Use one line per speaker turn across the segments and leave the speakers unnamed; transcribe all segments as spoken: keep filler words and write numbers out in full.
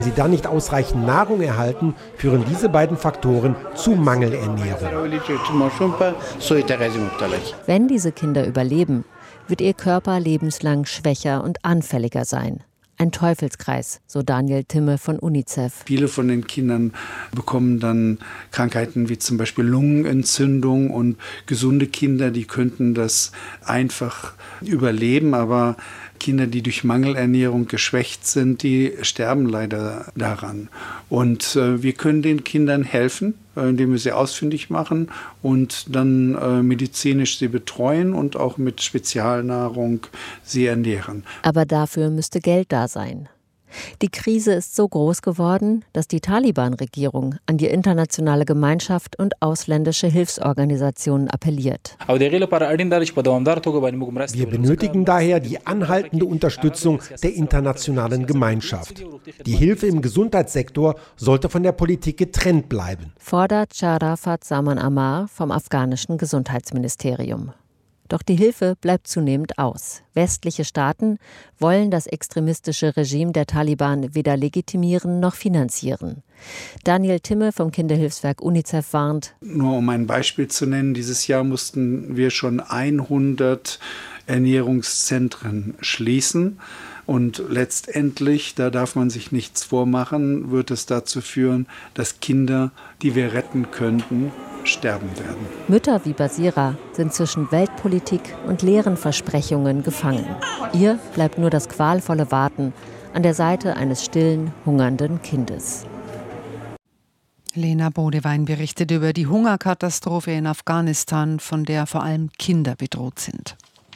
Sie dann nicht ausreichend Nahrung erhalten, führen diese beiden Faktoren zu Mangelernährung.
Wenn diese Kinder überleben, wird ihr Körper lebenslang schwächer und anfälliger sein. Ein Teufelskreis, so Daniel Timme von UNICEF.
Viele von den Kindern bekommen dann Krankheiten wie zum Beispiel Lungenentzündung, und gesunde Kinder, die könnten das einfach überleben, aber Kinder, die durch Mangelernährung geschwächt sind, die sterben leider daran. Und äh, wir können den Kindern helfen, äh, indem wir sie ausfindig machen und dann äh, medizinisch sie betreuen und auch mit Spezialnahrung sie ernähren.
Aber dafür müsste Geld da sein. Die Krise ist so groß geworden, dass die Taliban-Regierung an die internationale Gemeinschaft und ausländische Hilfsorganisationen appelliert.
Wir benötigen daher die anhaltende Unterstützung der internationalen Gemeinschaft. Die Hilfe im Gesundheitssektor sollte von der Politik getrennt bleiben,
fordert Sharafat Zaman Amar vom afghanischen Gesundheitsministerium. Doch die Hilfe bleibt zunehmend aus. Westliche Staaten wollen das extremistische Regime der Taliban weder legitimieren noch finanzieren. Daniel Timme vom Kinderhilfswerk UNICEF warnt:
Nur um ein Beispiel zu nennen, dieses Jahr mussten wir schon hundert Ernährungszentren schließen. Und letztendlich, da darf man sich nichts vormachen, wird es dazu führen, dass Kinder, die wir retten könnten, sterben werden.
Mütter wie Basira sind zwischen Weltpolitik und leeren Versprechungen gefangen. Ihr bleibt nur das qualvolle Warten an der Seite eines stillen, hungernden Kindes.
Lena Bodewein berichtet über die Hungerkatastrophe in Afghanistan, von der vor allem Kinder bedroht sind.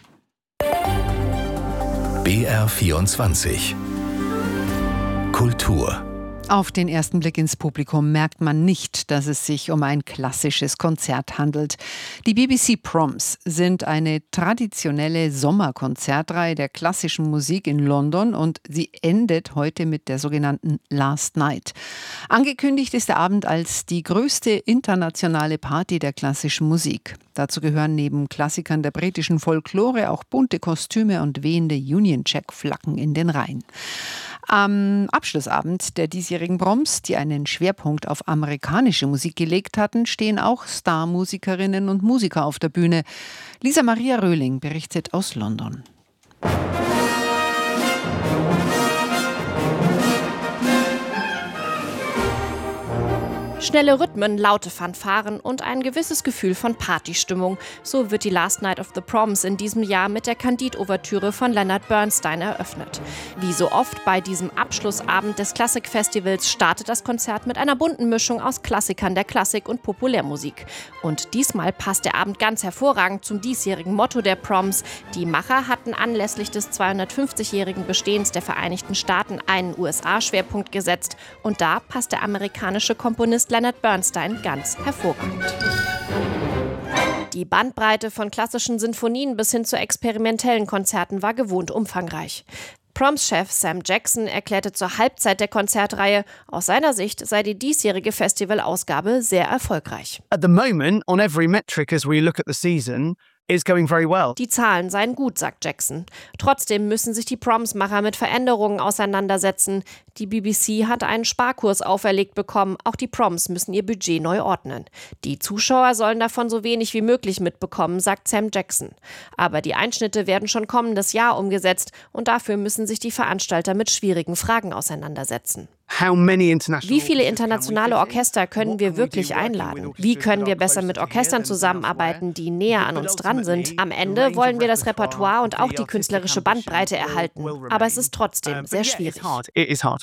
B R vierundzwanzig Kultur.
Auf den ersten Blick ins Publikum merkt man nicht, dass es sich um ein klassisches Konzert handelt. Die B B C Proms sind eine traditionelle Sommerkonzertreihe der klassischen Musik in London, und sie endet heute mit der sogenannten Last Night. Angekündigt ist der Abend als die größte internationale Party der klassischen Musik. Dazu gehören neben Klassikern der britischen Folklore auch bunte Kostüme und wehende Union Jack-Flaggen in den Reihen. Am Abschlussabend der diesjährigen Proms, die einen Schwerpunkt auf amerikanische Musik gelegt hatten, stehen auch Starmusikerinnen und Musiker auf der Bühne. Lisa Maria Röhling berichtet aus London.
Schnelle Rhythmen, laute Fanfaren und ein gewisses Gefühl von Partystimmung. So wird die Last Night of the Proms in diesem Jahr mit der Candide-Ouvertüre von Leonard Bernstein eröffnet. Wie so oft bei diesem Abschlussabend des Klassikfestivals startet das Konzert mit einer bunten Mischung aus Klassikern der Klassik und Populärmusik. Und diesmal passt der Abend ganz hervorragend zum diesjährigen Motto der Proms. Die Macher hatten anlässlich des zweihundertfünfzigjährigen Bestehens der Vereinigten Staaten einen U S A-Schwerpunkt gesetzt. Und da passt der amerikanische Komponist Leonard Bernstein ganz hervorragend. Die Bandbreite von klassischen Sinfonien bis hin zu experimentellen Konzerten war gewohnt umfangreich. Proms-Chef Sam Jackson erklärte zur Halbzeit der Konzertreihe, aus seiner Sicht sei die diesjährige Festivalausgabe sehr erfolgreich.
At the moment, on every metric as we look at the season, is going very well.
Die Zahlen seien gut, sagt Jackson. Trotzdem müssen sich die Proms-Macher mit Veränderungen auseinandersetzen. Die B B C hat einen Sparkurs auferlegt bekommen. Auch die Proms müssen ihr Budget neu ordnen. Die Zuschauer sollen davon so wenig wie möglich mitbekommen, sagt Sam Jackson. Aber die Einschnitte werden schon kommendes Jahr umgesetzt und dafür müssen sich die Veranstalter mit schwierigen Fragen auseinandersetzen. Wie viele internationale Orchester können wir wirklich einladen? Wie können wir besser mit Orchestern zusammenarbeiten, die näher an uns dran sind? Am Ende wollen wir das Repertoire und auch die künstlerische Bandbreite erhalten. Aber es ist trotzdem sehr schwierig.